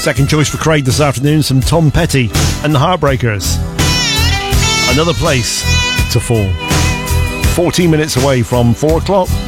Second choice for Craig this afternoon, some Tom Petty and the Heartbreakers. Another Place to Fall. 14 minutes away from 4 o'clock.